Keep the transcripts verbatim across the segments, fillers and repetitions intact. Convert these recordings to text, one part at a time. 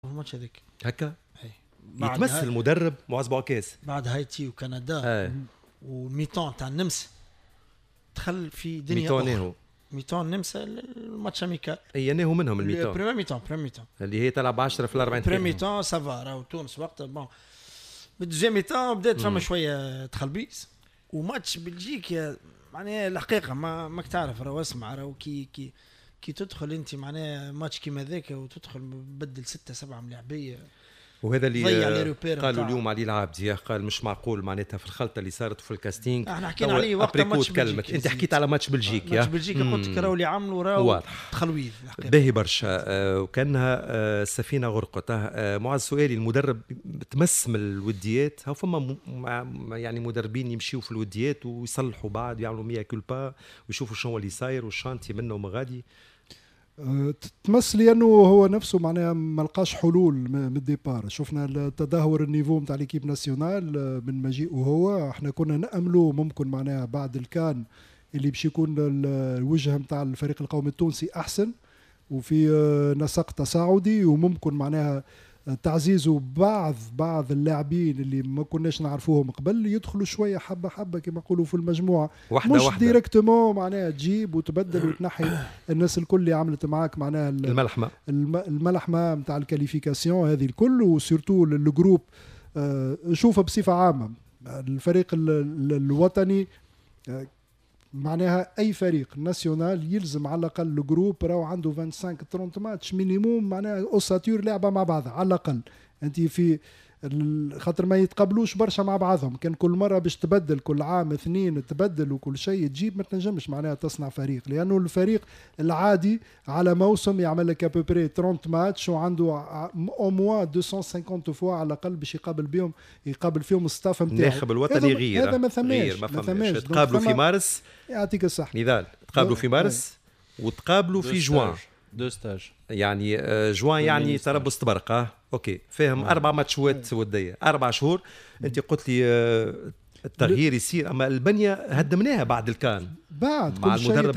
الماتش هذاك هكا يتمثل هاي... المدرب معز بوعكاس بعد هايتي وكندا آه. وميتون تاع النمسا دخل في دنيا ميتون أخرى. هو ميتون النمسا الماتش اميكال اي انه منهم الميتون بريمير ميتون بريمير ميتون اللي هي تلعب عشرة في الأربعين بريمير ميتون سافا راهو تونس وقتها بون بالدوزيام ميتون بدات فما شويه تخلبيس وماتش بلجيكا معناها الحقيقه ما ماك تعرف راهو اسمع راهو كي كي كي تدخل انت معناها ماتش كيما ذاك وتدخل بدل ستة سبعة ملاعبيه وهذا اللي قالوا اليوم علي العابدي قال مش معقول معناتها في الخلطه اللي صارت في الكاستينج احنا حكينا عليه وقت ماتش بلجيكا انت حكيت على ماتش بلجيكا ماتش بلجيكا قلت لك راهو اللي عملوا راهو تخلويذ باهي برشا آه وكانها آه السفينه غرقت آه معز سؤالي المدرب تمس من الوديات هاو فما م... يعني مدربين يمشيوا في الوديات ويصلحوا بعد يعملوا مية كولبا ويشوفوا شنو اللي صاير والشانتي منه ومغادي تمس لانه هو نفسه معناها ما لقاش حلول من الديبار. شفنا تدهور النيفو نتاع ليكيب ناسيونال من مجيئه هو. احنا كنا نأمله ممكن معناها بعد الكان اللي باش يكون الوجه نتاع الفريق القومي التونسي احسن وفي نسق تصاعدي وممكن معناها تعزيزه بعض بعض اللاعبين اللي ما كناش نعرفوهم قبل يدخلوا شويه حبه حبه كما يقولوا في المجموعه وحدة مش وحدة. ديريكتومون معناها تجيب وتبدل وتنحي الناس الكل اللي عملت معاك معناها الملحمه الملحمه نتاع الكاليفيكاسيون هذه الكل وسورتو الجروب. شوفها بصفه عامه الفريق الوطني معناها اي فريق ناسيونال يلزم على الاقل الجروب راهو عنده خمسة وعشرين ثلاثين ماتش مينيموم معناها اوساتور لعبه مع بعضها على الاقل. انت في خاطر ما يتقبلوش برشا مع بعضهم كان كل مره باش تبدل كل عام اثنين تبدل وكل شيء تجيب ما تنجمش معناها تصنع فريق لانه الفريق العادي على موسم يعمل لك ابوبري ثلاثين ماتش وعنده او موا مئتين وخمسين فوا على الاقل باش يقابل بهم يقابل فيهم الستاف نتاعو. الناخب الوطني غير هذا ما ثماش ما فهمش تقابلوا في مارس يعطيك الصحه نضال تقابلوا في مارس وتقابلوا في جوان دو ستاج يعني جوان يعني تربص تبرقه اوكي فاهم اربع ماتشات وديه اربع شهور. انت قلت لي التغيير يصير اما البنيه هدمناها بعد الكان بعد مع المدرب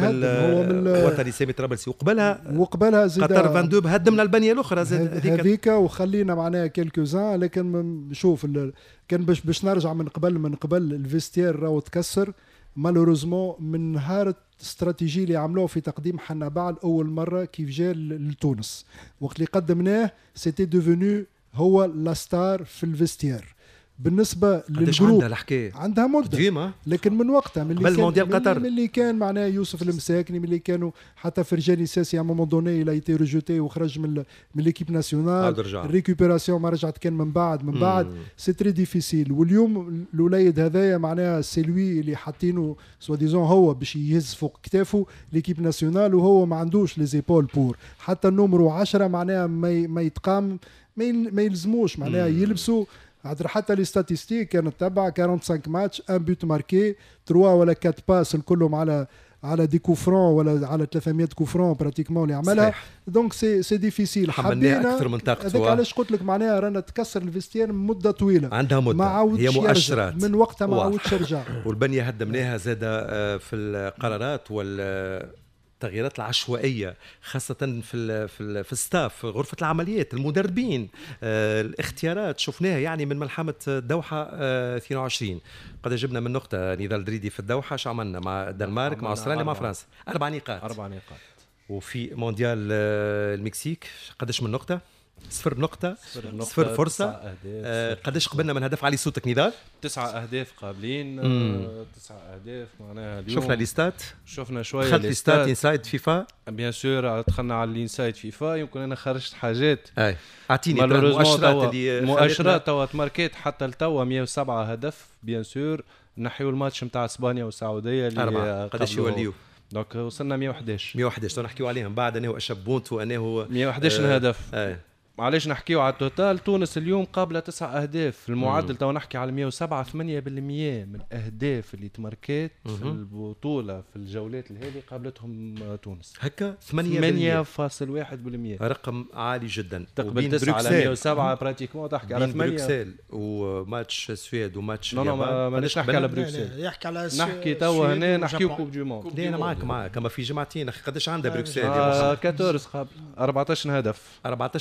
الوطني سامي طرابلسي وقبلها وقبلها زيد قطر فان دوب هدمنا البنيه الاخرى هذيك وخلينا معناها كيلكوزان. لكن نشوف كان باش باش نرجع من قبل من قبل الفيستير راهو تكسر مالوروزمون من نهار استراتيجي اللي عملوه في تقديم حنا بعد اول مره كيف جاء لتونس وقت اللي قدمناه سيتي ديفونو هو لا ستار في الفيستير بالنسبه للجروب. عندها الحكايه عندها مده ديما لكن من وقتها من اللي كان قطر من اللي كان معناه يوسف المساكني من اللي كانوا حتى فرجاني ساسي ا مومون دوني الى ايتي ريجوتي وخرج من من ليكيب ناسيونال الريكوبيراسيون ما رجعت كان من بعد من بعد سي تري ديفيسيل. واليوم الوليد هذايا معناها سي لوي اللي حاطينه سوا ديزون هو باش يهز فوق كتافه ليكيب ناسيونال وهو ما عندوش لي زيبول بور حتى النمرو عشرة معناها ما يتقام ما يلزموش معناها يلبسوا حتى لي ستاتيستيك كانت تبع خمسة وأربعين ماتش ان بوت ماركي ثلاثة ولا أربعة باس كلهم على على دي كوفرون ولا على ثلاثمية كوفرون براتيكمون اللي عملها. دونك سي سي ديفيسيل حبينا اكثر من طاقته. هذاك علاش قلت لك معناها رانا تكسر الفيستير مده طويله عندها مده هي مؤشرات من وقتها ما عاودش يرجع والبنيه هدمناها زاده في القرارات وال التغييرات العشوائيه خاصه في ال في ال في الستاف غرفه العمليات المدربين آه الاختيارات شفناها يعني من ملحمه الدوحه آه اثنين وعشرين قد جبنا من نقطه نضال دريدي في الدوحه شو عملنا مع الدنمارك مع استراليا مع فرنسا اربع نقاط اربع نقاط وفي مونديال آه المكسيك قداش من نقطه صفر نقطة صفر فرصة آه قداش قبلنا من هدف علي صوتك نضال تسعة أهداف قابلين آه تسعة أهداف معناها اليوم شفنا ليستات شفنا شوية دخلت ليستات انسايد فيفا بيان سور دخلنا على الانسايد فيفا يمكن أنا خرجت حاجات اي اعطيني المؤشرات اللي مؤشرات توا تماركيت حتى لتوا مية وسبعة هدف بيان سور نحيو الماتش نتاع اسبانيا والسعودية اللي قداش يوليو دونك وصلنا مية وحداش مية وحداش نحكيو عليهم بعد انه اشبونت وانه مية وحداش آه هدف آه. معليش نحكيو على التوتال تونس اليوم قابله تسع اهداف المعدل تو نحكي على مية وسبعة ثمانية بالمية من الاهداف اللي تماركيت في البطوله في الجولات الهذه قابلتهم تونس هكا ثمانية فاصلة واحد بالمية رقم عالي جدا تقبل تسعة على مية وسبعة براتيكمون تحكي على ثمانية بروكسل وماتش السويد وماتش اليابان ما مانيش نحكي على بروكسل يحكي على نحكي تو هنا نحكيو كوب دو موند انا معاك معاك كما في جمعتين قداش عندها بروكسل أربعة عشر قابل أربعة عشر هدف أربعة عشر المونتي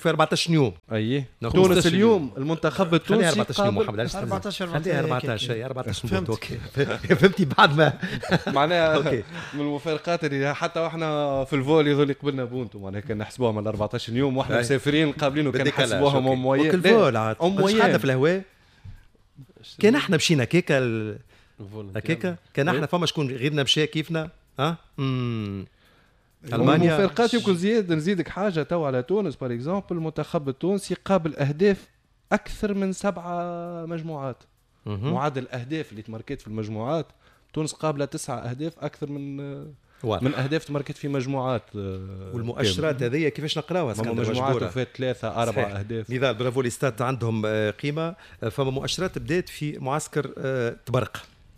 في أربعطاش يوم. اي ناخذ تونس خمسطاش اليوم المنتخب خليها التونسي أربعطاش يوم قابل محمد علاش أربعطاش خليها أربعطاش هيك. هي أربعطاش فهمت. نبوت اوكي فهمتي بعد ما معناها أوكي. من المفارقات اللي حتى واحنا في الفولي ذو اللي قبلنا بونتو معناها كان نحسبوها من أربعطاش يوم واحنا أي. مسافرين قابلين وكان نحسبوهم ام مويه وكل فول عاد ام مش قاعده مويه في الهواء كان احنا مشينا كيكا ال- هكاكا كان احنا فما شكون غيرنا مشى كيفنا ها امم المانيا المفارقات يمكن زياد نزيدك حاجه تو على تونس بار اكزومبل المنتخب التونسي قابل اهداف اكثر من سبعه مجموعات مهم. معدل الاهداف اللي تماركت في المجموعات تونس قابله تسعة اهداف اكثر من واضح. من اهداف تماركت في مجموعات والمؤشرات هذه كيفاش نقراوها كاملة. اسكندر مجموعات مجبورة. وفات ثلاثة أربعة صحيح. أهداف نضال برافو لي ستات عندهم آه، قيمه آه، فما مؤشرات بدات في معسكر آه، تبرقه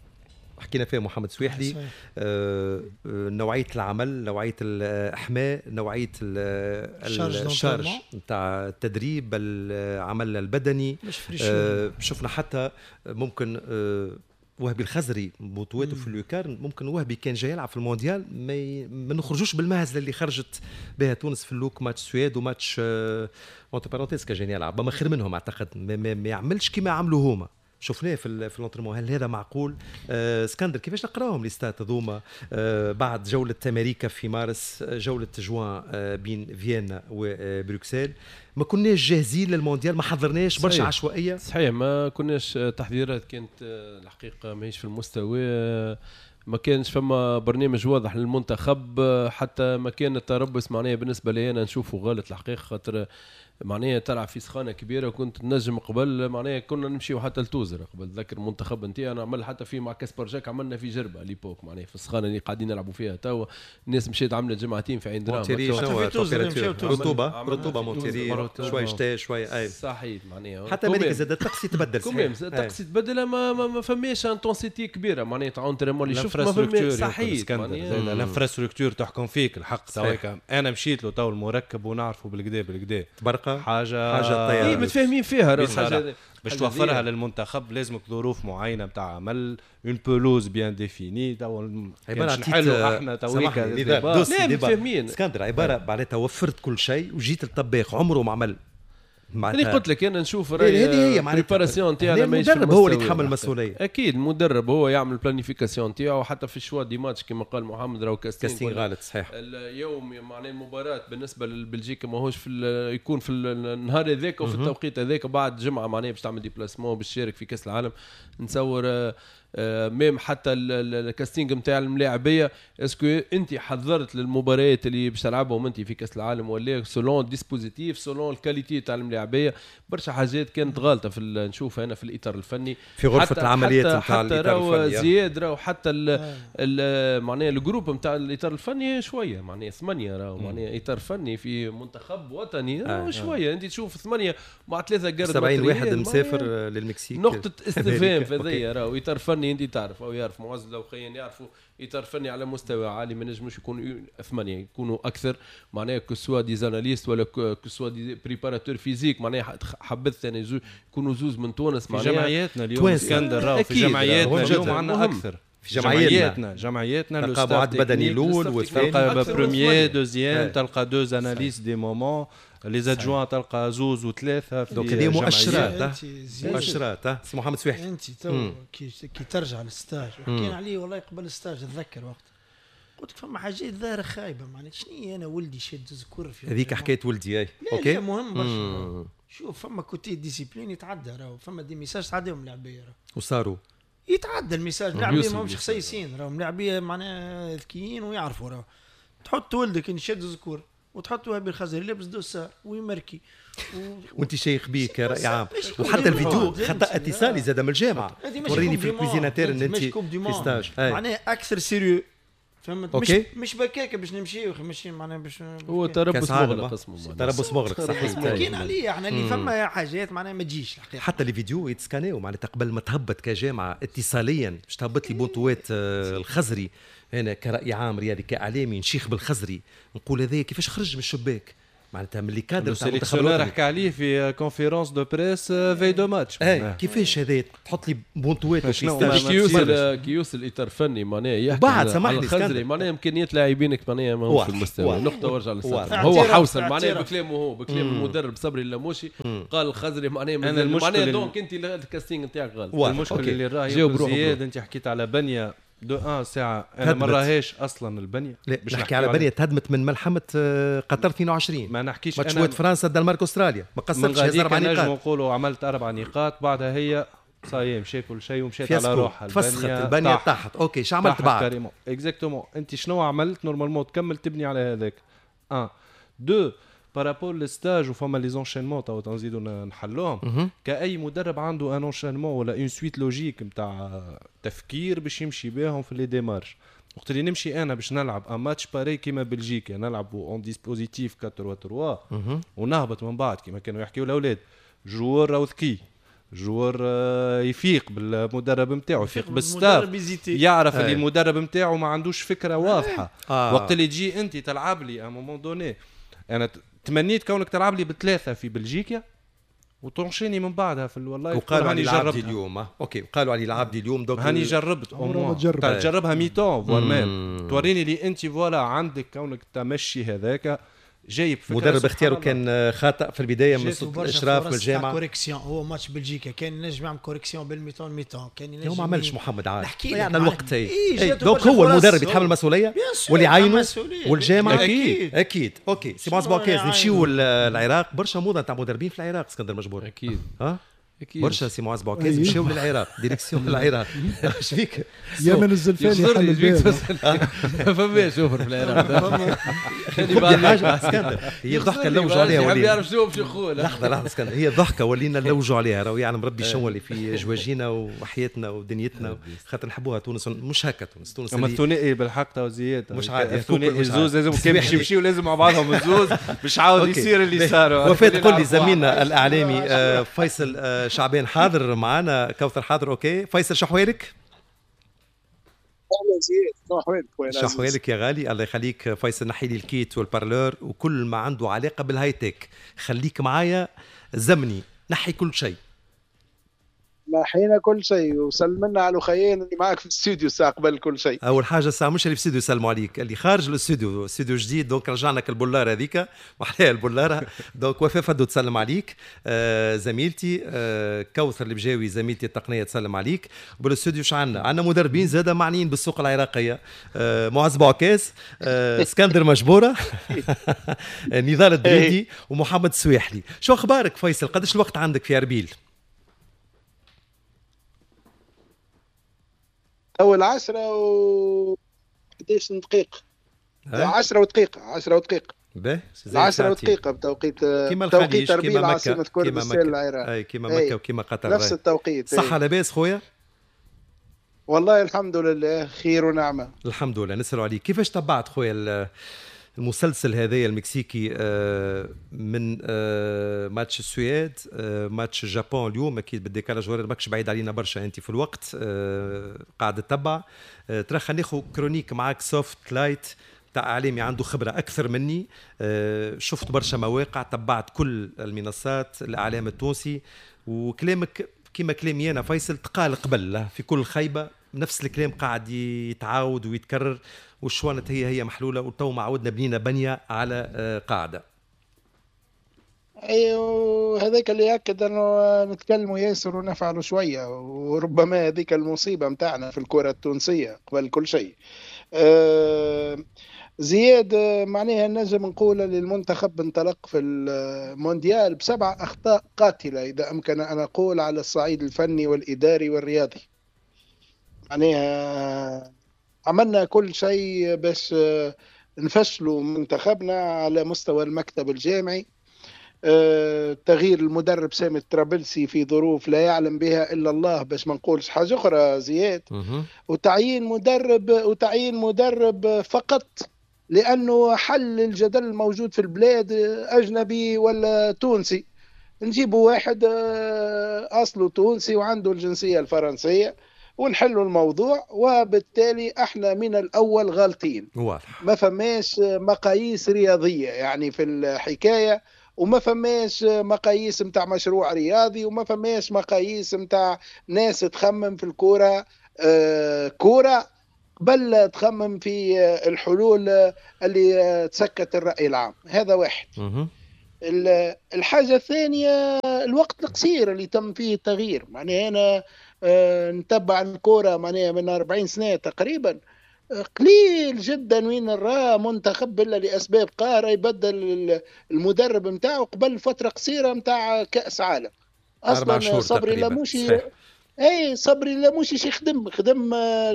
حكينا فيها محمد سويحلي صحيح. آه، آه، نوعيه العمل نوعيه الاحماء نوعيه ال- الشارج الشارج دونترينمون. نتاع التدريب العمل البدني مش فريش. آه، شفنا حتى ممكن آه، وهبي الخزري بطولته في اليوكارن ممكن وهبي كان جاي يلعب في المونديال ما, ي... ما نخرجوش بالمهزله اللي خرجت بها تونس في اللوك ماتش السويد وماتش اونتر بارونتيز كان جاي يلعب ما خير منهم اعتقد ما, ما, ما يعملش كما عملوا هما شفناه في ال- في الانترمون هل هذا معقول آه اسكندر كيفاش نقراهم لي ستات هذوما آه بعد جوله امريكا في مارس آه، جوله جوان آه بين فيينا وبروكسل ما كناش جاهزين للمونديال ما حضرناش برشا صحيح. عشوائيه صحيح ما كناش تحضيرات كانت آه، الحقيقة ماهيش في المستوى آه، ما كانش فما برنامج واضح للمنتخب آه، حتى ما كان التربص معناها بالنسبة لي أنا نشوفه غلط الحقيقة خاطر معناها تلعب في سخانة كبيرة وكنت نجم قبل معناها كنا نمشيو حتى لتوزر قبل ذكر المنتخب نتاعي أنا عمل حتى في مع كاسبر جاك عملنا في جربة ليبوك معناها في السخانة اللي قاعدين نلعبوا فيها توا الناس مشيت عملت جماعتين في عين دراهم مونتيري ماتشات. شنو في توزر تمبيراتور؟ يمشيو توزر. رطوبه عملنا رطوبه في مونتيري توزر. شوي شتاء شوي اي صحيح معناها حتى امريكا زاد الطقس يتبدل كوميم صحيح. الطقس يتبدل ما ما, ما فماش انتونسيتي كبيره معناها تاع اونتريمون اللي شفت ما الانفراستركتور فماش صحيح معناها الانفراستركتور تحكم فيك الحق صحيح. توا انا مشيت له تو المركب ونعرفه بالكدا بالكدا تبرقه حاجه حاجة طيارة. اي متفاهمين فيها راهو بصراحة. حاجه باش حاجة توفرها زينة. للمنتخب لازمك ظروف معينه نتاع عمل اون بولوز بيان ديفيني تو عبارة عن نحلوا احنا تويكا دوس لا، ديبا. متفاهمين. اسكندر عباره معناتها وفرت كل شيء وجيت الطباخ عمره ما عمل اللي قلت لك انا نشوف هذه هي معناتها البريباراسيون تاعنا هنا ماهيش في المدرب هو اللي المستوى يتحمل الحقيقة. المسؤوليه اكيد المدرب هو يعمل البلانيفيكاسيون تاعو حتى في الشوا دي ماتش كما قال محمد راهو كاستين كاستين قلنا غلط صحيح اليوم معناه المباراة بالنسبة لبلجيكا ماهوش في ال- يكون في ال- النهار هذاك وفي التوقيت هذاك بعد جمعة معناه باش تعمل ديبلاسمون باش تشارك في كأس العالم نتصور آه، آه، ميم حتى ال- ال- الكاستينج نتاع الملاعبية اسكو انت حضرت للمباريات اللي باش تلعبهم انت في كأس العالم ولا سولون ديسبوزيتيف سولون الكاليتي تاع الملاعبية برشا حاجات كانت غالطة في ال- نشوفها هنا في الإطار الفني في غرفه حتى- العمليات حتى, نتاع حتى الاطار راهو الفني زياد راهو حتى ال- ال- معناها الجروب نتاع الاطار الفني شويه معناها ثمانيه راهو معناها اطار فني في منتخب وطني راهو آه. شويه انت تشوف ثمانيه مع ثلاثه قرد سبعين واحد ماتريال، مسافر معناها آه، للمكسيك نقطة استفهام أمريكا. في أوكي. هذيا راهو اطار فني انت تعرف او يعرف معز لو خيان يعرفوا اطار فني على مستوى عالي ما نجموش يكونوا ثمانيه يكونوا اكثر معناها كو سوا دي زاناليست ولا كو سوا دي بريباراتور فيزيك معناها حبذت انا زوج يكونوا زوز من تونس في معناها جمعياتنا اليوم توانسة. اسكندر راهو في أكيد، جمعياتنا راهو اليوم جدا. عندنا مهم. اكثر في جمعياتنا جمعياتنا جمعياتنا تلقى الستاف معد بدني تكنيك، الاول الستاف والثاني تكنيك. تلقى أكثر من بروميير ثمانية. دوزيام أي. تلقى دوز اناليست دي مومون لي زادجوان تلقى زوز وثلاثه في دونك هذه مؤشرات جمعيات. ها؟ انت زياد مؤشرات ها سي محمد سويحلي انت تو كي, كي ترجع للستاج وحكينا عليه والله قبل الستاج اتذكر وقت قلت لك فما حاجات ظاهره خايبه معناتها شنو انا ولدي شاد زكور في هذيك حكايه ولدي اي لا اوكي لا مهم برشا مم. راهو. شوف فما كوتي ديسيبلين يتعدى راهو فما دي ميساج تعديهم اللاعبيه راهو وصاروا يتعدى الميساج راهو لاعبيه يوصل ماهمش الميساج. خسيسين راهم لاعبيه معناها ذكيين ويعرفوا راهو تحط ولدك ان شاد زكور وتحط وهبي الخزري لابس دوسار ويمركي و... وانت شيخ بيك يا راي عام مش كوب وحتى دي الفيديو موند، خطا فهمتي؟ اتصالي زاد من الجامعه هذه مش وريني كوب في دي موند، الكوزيناتير ان فهمتي؟ انت مش كوب دي في موند. ستاج أي. معناها اكثر سيريو فهمت مش أوكي. مش بكاكه باش نمشي ماشي معناها باش هو كأس تربص عالم، مغلق آه. اسمه معناها. تربص مغلق تربص صحيح مغلق. حكينا عليه احنا اللي فما حاجات معناها ما تجيش الحقيقه حتى لي فيديو يتسكانيو معناتها قبل ما تهبط كجامعه اتصاليا باش تهبط لي بونتوات آه، الخزري انا كراي عام رياضي كاعلامي نشيخ بالخزري نقول هذايا كيفاش خرج من الشباك معناتها من اللي كادر تاع السيليكسيونير حكى عليه في كونفيرونس دو بريس في دو ماتش. اي كيفاش هذا تحط لي بونتوات كي يوصل كي يوصل اطار فني معناها يحكي بعد سامحني الخزري معناها امكانيات لاعبينك معناها ما في المستوى نقطه ورجع للسطر. هو اعتراف- حوصل معناها اعتراف. بكلامه هو بكلام المدرب صبري اللاموشي قال الخزري معناها أنا مازال- المشكلة معناها اللي- دونك انت الكاستينغ نتاعك غلط. المشكله أوكي. اللي راه جاوب يمكن روحه زياد بروحه. انت حكيت على بنيه دو ان ساعه انا هدمت. ما راهيش اصلا البنيه لا نحكي على بنيه تهدمت من ملحمه آه، قطر اثنين وعشرين ما نحكيش ماتش انا واد فرنسا الدنمارك استراليا ما من قصرتش غاديك اربع نجم نقاط نقولوا عملت اربع نقاط بعدها هي صايم مشى كل شيء ومشيت على فياسكو روحها. تفسخت البنيه طاحت اوكي شو عملت بعد؟ اكزاكتومون انت شنو عملت نورمالمون تكمل تبني على هذاك ان دو بارابول للستاج وفما لي زونشينمون تو تنزيدوا نحلوهم. كاي مدرب عنده ان اونشينمون ولا اون سويت لوجيك نتاع تفكير باش يمشي بهم في لي ديمارش. وقت اللي نمشي انا باش نلعب ان ماتش باري كيما بلجيكا نلعبوا اون ديسبوزيتيف أربعة ثلاثة ونهبط من بعد كيما كانوا يحكيوا الاولاد جوار راهو ذكي جوار يفيق بالمدرب نتاعو يفيق بالستاف يعرف اللي المدرب نتاعو ما عندوش فكره واضحه. آه. وقت اللي تجي انت تلعب لي ا مومون دوني انا تمنيت كونك تلعب لي بثلاثه في بلجيكا وتنشيني من بعدها في والله وقالوا علي العبدي اليوم اه. اوكي وقالوا علي العبدي اليوم دوك هاني جربت عمره ما تجرب. تجربها ميتون فورمال توريني لي انت فوالا عندك كونك تمشي هذاك جايب فكره مدرب اختياره كان خاطئ في البدايه من الاشراف من الجامعه. كوريكسيون هو ماتش بلجيكا كان ينجم يعمل كوريكسيون بالميتون ميتون كان ينجم هو ما عملش محمد عاد نحكي يعني الوقت اي إيه دونك هو المدرب يتحمل المسؤوليه واللي عينه والجامعه اكيد اكيد اوكي سي باز بوكيز نمشيو للعراق برشا موضه تاع مدربين في العراق اسكندر مجبور اكيد ها اكيد برشا سي معاذ بوكيز مشاو للعراق ديريكسيون للعراق ايش فيك يمن الزلفاني حل الباب. ما فماش اوفر في العراق كل حاجه اسكندر هي الضحكه نلوجوا عليها يحب ولينا يعرف شو باش يقول. لحظه لحظه اسكندر هي الضحكه ولينا نلوجوا عليها راهو يعلم ربي شنو اللي في جواجينا وحياتنا ودنيتنا خاطر نحبوها تونس مش هكا تونس تونس اما الثنائي بالحق تو زياد مش عادي. الثنائي مش الزوز عادي. لازم كان باش يمشيو لازم مع بعضهم الزوز باش عاود أوكي. يصير اللي صار. وفات قول لي زميلنا الاعلامي آه، فيصل آه، شعبان حاضر معنا كوثر حاضر اوكي فيصل شو احوالك؟ اهلا زياد شو احوالك خويا شو احوالك يا غالي الله يخليك فيصل نحي لي الكيت والبارلور وكل ما عنده علاقه بالهاي تك خليك معايا زمني نحي كل شيء. نحينا كل شيء وسلمنا على الخيان اللي معك في الاستوديو الساعه قبل كل شيء. اول حاجه الساعه مش اللي في الاستوديو يسلموا عليك اللي خارج الاستوديو استوديو جديد دونك رجعنا البولاره هذيك محلاها البولاره دونك وفاء فدو تسلم عليك آه زميلتي آه كوثر البجاوي زميلتي التقنيه تسلم عليك بالاستوديو شو عندنا عندنا مدربين زاده معنيين بالسوق العراقيه آه معز بوعكاز آه اسكندر مجبوره نضال الدريدي ومحمد السويحلي. شو اخبارك فيصل قداش الوقت عندك في اربيل؟ أول عشرة و قديش دقيقة؟ عشرة ودقيقة عشرة ودقيقة باهي عشرة ودقيقة بتوقيت كيما توقيت الخليج كيما عاصمة مكة كردستان العراق. اي كيما مكة وكيما قطر نفس التوقيت. صحة لاباس خويا؟ والله الحمد لله خير ونعمة الحمد لله. نسألوا عليك كيفاش تبعت خويا المسلسل هذايا المكسيكي من ماتش السويد ماتش اليابان اليوم اكيد بالديكالاج ولا ماكش بعيد علينا برشا انت في الوقت قاعد تتبع ترى خلينا ناخذ كرونيك معاك سوفت لايت تاع اعلامي عنده خبره اكثر مني شفت برشا مواقع تبعت كل المنصات الاعلام التونسي وكلامك كما كلامي انا فيصل تقال قبل في كل خيبه نفس الكلام قاعد يتعاود ويتكرر والشوانت هي هي محلوله وتو ما عودنا بنينا بنيه على قاعده. ايوه هذاك اللي ياكد انه نتكلموا ياسر ونفعلوا شويه وربما هذيك المصيبه متاعنا في الكره التونسيه قبل كل شيء. أه زياد معناها نجم نقول للمنتخب انطلق في المونديال بسبع اخطاء قاتله اذا امكن ان اقول على الصعيد الفني والاداري والرياضي. معناها عملنا كل شيء باش نفشلوا منتخبنا على مستوى المكتب الجامعي. أه تغيير المدرب سامي الطرابلسي في ظروف لا يعلم بها الا الله باش ما نقولش حاجه اخرى زياد. وتعيين مدرب وتعيين مدرب فقط لانه حل الجدل الموجود في البلاد اجنبي ولا تونسي. نجيبوا واحد اصله تونسي وعنده الجنسيه الفرنسيه ونحلوا الموضوع. وبالتالي احنا من الاول غالطين، واضح. ما فماش مقاييس رياضيه يعني في الحكايه، وما فماش مقاييس متاع مشروع رياضي، وما فماش مقاييس متاع ناس تخمم في الكوره آه كوره قبل تخمم في الحلول اللي تسكت الرأي العام. هذا واحد. مه. الحاجة الثانية الوقت القصير اللي تم فيه التغيير. معناها أنا نتبع الكورة معناها من أربعين سنة تقريبا، قليل جدا وين نرى منتخب إلا لأسباب قارة يبدل المدرب متاعه قبل فترة قصيرة متاع كأس عالم. أصلا صبري لموشي اي صبري لموشي يخدم خدم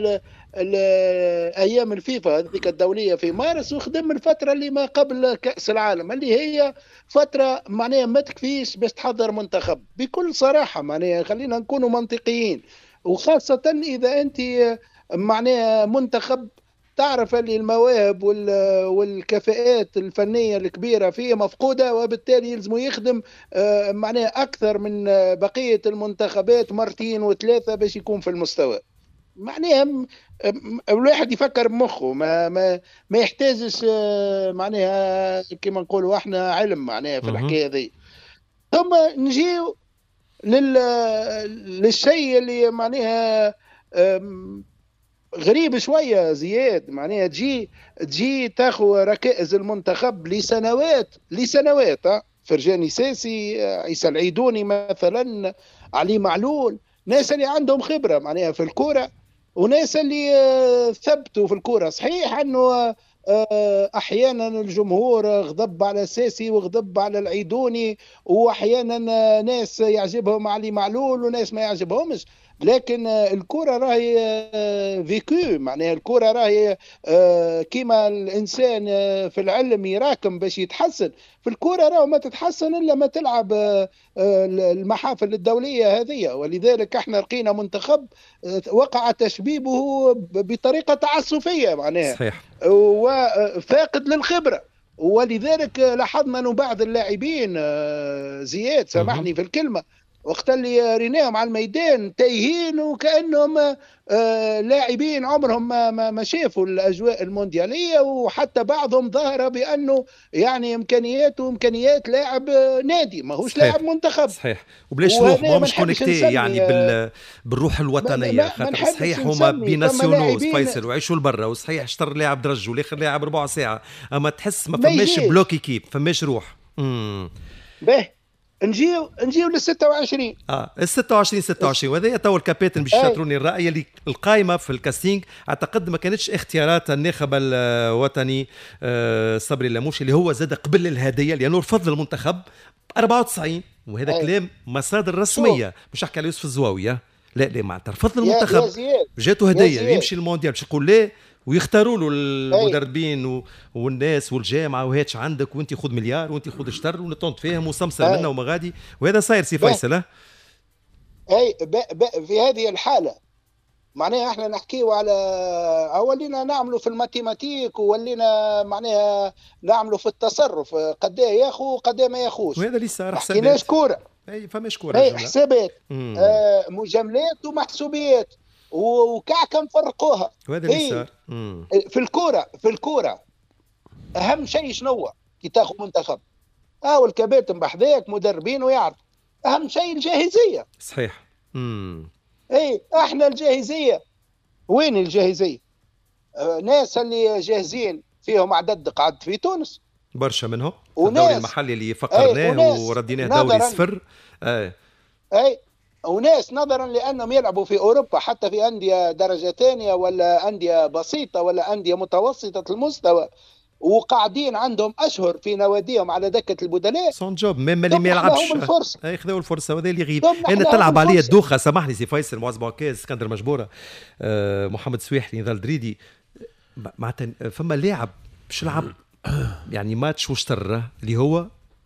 ايام الفيفا هذيك الدوليه في مارس، وخدم الفتره اللي ما قبل كاس العالم اللي هي فتره معناها ما تكفيش باش تحضر منتخب بكل صراحه. معناها خلينا نكونوا منطقيين، وخاصه اذا انت معناها منتخب تعرف اللي المواهب والكفاءات الفنية الكبيرة فيه مفقودة، وبالتالي يلزم يخدم معناها أكثر من بقية المنتخبات مرتين وثلاثة باش يكون في المستوى. معناها الواحد يفكر بمخه، ما ما ما يحتاجش معناها كما نقولوا احنا علم معناها في الحكاية ذي. ثم نجيو لل للشيء اللي معناها غريب شويه زياد. معناها تجي تجي تاخذ ركائز المنتخب لسنوات لسنوات ها فرجاني ساسي، عيسى العيدوني مثلا، علي معلول، ناس اللي عندهم خبره معناها في الكوره، وناس اللي ثبتوا في الكوره. صحيح انه احيانا الجمهور غضب على ساسي وغضب على العيدوني، واحيانا ناس يعجبهم علي معلول وناس ما يعجبهمش، لكن الكرة راهي فيكو. معناها الكرة راهي كيما الإنسان في العلم يراكم باش يتحسن، في الكرة راهو ما تتحسن إلا ما تلعب المحافل الدولية هذه. ولذلك احنا لقينا منتخب وقع تشبيبه بطريقة تعسفية معناها، صحيح، وفاقد للخبرة. ولذلك لاحظنا أنه بعض اللاعبين زياد سامحني في الكلمة وقت اللي ريناهم على الميدان تايهين وكأنهم آه لاعبين عمرهم ما, ما, ما شافوا الأجواء المونديالية، وحتى بعضهم ظهر بأنه يعني إمكانياته إمكانيات لاعب نادي ما هوش لاعب منتخب. صحيح، وبلاش روح ما مش كونكتي يعني بال بالروح الوطنية. خاطر صحيح هما بيناسيونوز فيصل وعيشوا لبرا، وصحيح اشتر لاعب درج والاخر لاعب ربع ساعة، أما تحس ما فماش بلوكي كيب فماش روح. امم باهي نجيو نجيو لل ستة وعشرين اه ال ستة وعشرين ستة وعشرين وهذا تو الكابيتن باش يشاطروني الراي اللي القائمه في الكاستينج اعتقد ما كانتش اختيارات الناخب الوطني آه صبري اللاموشي اللي هو زاد قبل الهديه لانه رفض المنتخب أربعة وتسعين، وهذا أي. كلام مصادر رسميه مش احكي على يوسف الزواوي. لا لا معناتها رفض المنتخب جاته هديه يمشي المونديال باش يقول لا، ويختاروا له المدربين و... والناس والجامعه وهاتش عندك وانت خذ مليار وانت خذ اشتر ونطنط فيهم وسمسر منا وما غادي، وهذا صاير سي فيصل. اي في هذه الحاله معناها احنا نحكيوا على اولينا نعملوا في الماتيماتيك وولينا معناها نعملوا في التصرف قد ايه ياخذ قد ايه ما ياخذش، وهذا اللي صار. حسابات ما حكيناش كوره، اي فماش كوره، اي حسابات آه مجاملات ومحسوبيات وكعكه مفرقوها، وهذا اللي صار في الكوره. في الكوره اهم شيء شنو كي تاخذ منتخب؟ اه والكباتن بحذاك مدربين ويعرف اهم شيء الجاهزيه. صحيح. امم اي احنا الجاهزيه وين الجاهزيه؟ آه ناس اللي جاهزين فيهم عدد قعد في تونس برشا منهم الدوري المحلي اللي فقرناه ورديناه دوري صفر. اي اي وناس نظرا لانهم يلعبوا في اوروبا حتى في انديه درجه ثانيه ولا انديه بسيطه ولا انديه متوسطه المستوى وقاعدين عندهم اشهر في نواديهم على دكه البدلاء سون جوب ميم اللي ما يلعبش اي خذوا الفرصه، وهذا اللي يغيب. انا تلعب عليه الدوخه سامحني سي فيصل معز بوكاز اسكندر مجبوره آه محمد سويحلي نضال دريدي معناتها فما لاعب باش يلعب يعني ماتش واشتر اللي هو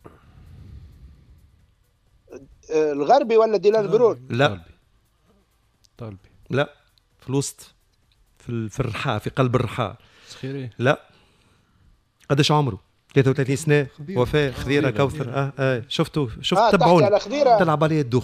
الغربي ولا ديلان برون؟ لا طالبي لا في الوسط في في الرحاء في قلب الرحاء. سخيري لا قداش عمره؟ ثلاثة وثلاثين سنة. وفاء خضيرة كوثر اه اه شفتوا شفت آه تبعوني تلعب عليه الدوخة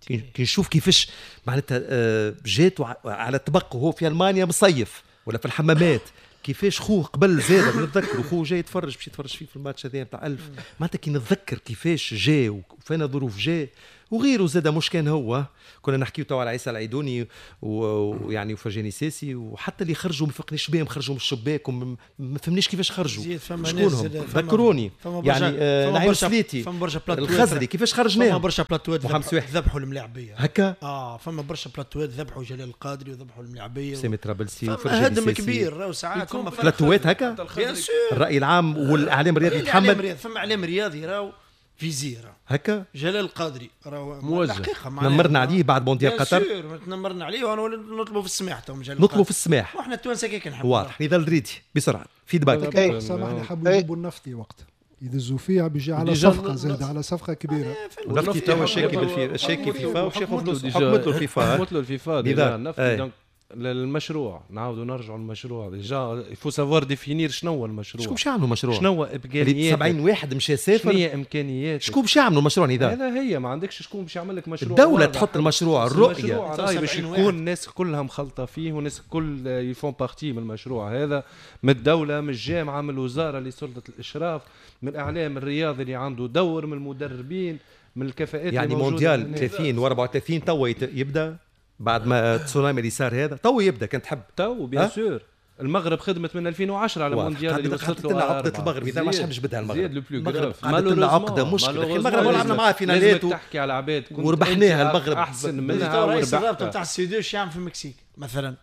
كي كي نشوف كيفاش معناتها آه، جات وع- على طبق وهو في المانيا مصيف ولا في الحمامات، كيفاش خوه قبل زاد نتذكر خوه جاي يتفرج باش يتفرج فيه في الماتش هذا نتاع ألف، معناتها كي نتذكر كيفاش جا وفينا ظروف جا وغيره زاد، مش كان هو كنا نحكيو توا على عيسى العيدوني و- ويعني وفرجاني ساسي، وحتى اللي خرجوا ما فقناش بهم، خرجوا من الشباك وما ما فهمناش كيفاش خرجوا. زيد فما شكونهم؟ ناس فما- ذكروني فما برشا- يعني آه، فما نعيم برشا- سليتي، فما برشا بلاتوات الخزري كيفاش فما خرجناهم برشا بلاتوات محمد ذبحوا- سويح. ذبحوا الملاعبيه هكا اه فما برشا بلاتوات ذبحوا جلال القادري وذبحوا الملاعبيه سامي طرابلسي فما وفرجاني هدم ساسي. كبير راهو ساعات هما بلاتوات هكا بيان سور الرأي العام والإعلام الرياضي الاعلام يتحمل رياضي فما اعلام رياضي راهو في زيرة هكا. جلال القادري راهو موجه. الحقيقة معناها نمرنا عليه بعد مونديال بيان قطر، سور، نمرنا عليه وانا نطلبوا في السماح تو جلال نطلبوا القادري. في السماح. واحنا التوانسه كيك نحبوا واضح. نضال ريدي بسرعة فيدباك. إيه. سامحني حبوا إيه. يجيبوا النفطي وقت يدزوا فيها بيجي على ديجا صفقه ن- زاد على صفقه كبيره. ونفتي توا شاكي بالفي شاكي فيفا وشيخ فلوس حكمت له الفيفا. حكمت له الفيفا نضال. ديجا نفطي أي. دونك للمشروع نعاودوا نرجعوا للمشروع ديجا يفو سافوار ديفينير شنو هو المشروع، شكون باش يعملوا مشروع؟ شنو اللي امكانيات سبعين واحد مشى شنو سافر، هي امكانيات شكون باش يعملوا مشروع نضال؟ هذا هي ما عندكش شكون باش يعمل لك مشروع الدولة واضح. تحط المشروع، المشروع الرؤية. راهي باش سبعين يكون واحد. الناس كلها مخلطة فيه والناس كل يفون بارتي من المشروع هذا، من الدولة من الجامعة من الوزارة اللي سلطة الإشراف من الإعلام الرياضي اللي عنده دور من المدربين من الكفاءات يعني اللي موجودة مونديال هنا. ثلاثين وأربعة وثلاثين توا يت- يبدا بعد ما التسونامي اللي صار هذا توا يبدا كان تحب تو بيان أه؟ سور المغرب خدمت من ألفين وعشرة على واضح. المونديال اللي قعدت- وصلت قعدت لنا له عقدة المغرب اذا ما حبش بدها المغرب. زياد لو بلو المغرب جراف. قعدت لنا عقدة مشكلة أخي، المغرب لازم- لعبنا معاه فينالات لازمك و- تحكي على عباد كنت وربحناها أنت المغرب. احسن ب- منها تو رئيس الرابطه وربحتها. نتاع السيدو ايش يعمل في المكسيك مثلا؟